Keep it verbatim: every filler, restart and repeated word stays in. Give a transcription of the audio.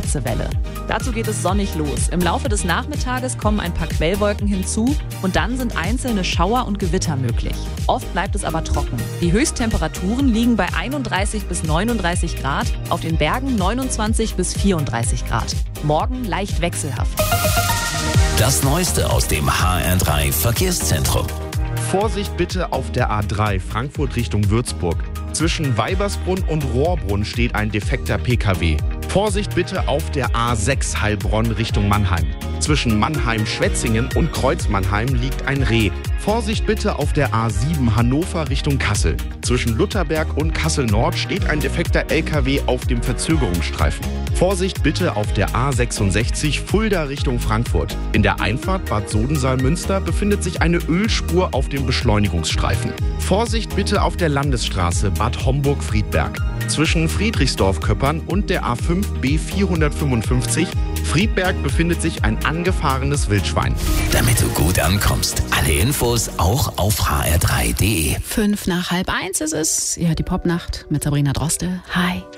Hitzewelle. Dazu geht es sonnig los. Im Laufe des Nachmittages kommen ein paar Quellwolken hinzu und dann sind einzelne Schauer und Gewitter möglich. Oft bleibt es aber trocken. Die Höchsttemperaturen liegen bei einunddreißig bis neununddreißig Grad, auf den Bergen neunundzwanzig bis vierunddreißig Grad. Morgen leicht wechselhaft. Das Neueste aus dem H R drei Verkehrszentrum. Vorsicht bitte auf der A drei Frankfurt Richtung Würzburg. Zwischen Weibersbrunn und Rohrbrunn steht ein defekter P K W. Vorsicht bitte auf der A sechs Heilbronn Richtung Mannheim. Zwischen Mannheim-Schwetzingen und Kreuz-Mannheim liegt ein Reh. Vorsicht bitte auf der A sieben Hannover Richtung Kassel. Zwischen Lutherberg und Kassel-Nord steht ein defekter L K W auf dem Verzögerungsstreifen. Vorsicht bitte auf der A sechsundsechzig Fulda Richtung Frankfurt. In der Einfahrt Bad Sodensaal-Münster befindet sich eine Ölspur auf dem Beschleunigungsstreifen. Vorsicht bitte auf der Landesstraße Bad Homburg-Friedberg. Zwischen Friedrichsdorf-Köppern und der A fünf B vierhundertfünfundfünfzig Friedberg befindet sich ein angefahrenes Wildschwein. Damit du gut ankommst, alle Infos auch auf h r drei punkt d e. Fünf nach halb eins ist es. Ja, die Popnacht mit Sabrina Droste. Hi.